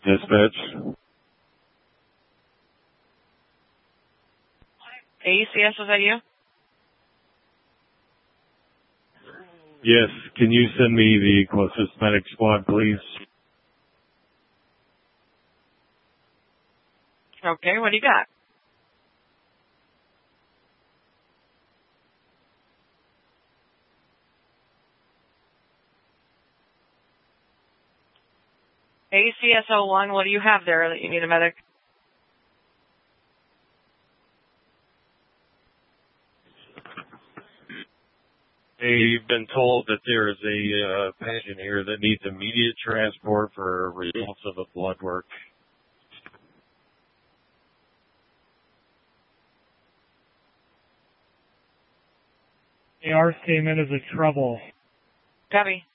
Dispatch. ACS, was that you? Yes, can you send me the closest medic squad, please? Okay, what do you got? ACS 01, what do you have there that you need a medic? They've been told that there is a patient here that needs immediate transport for results of the blood work. Our statement is a trouble. Copy.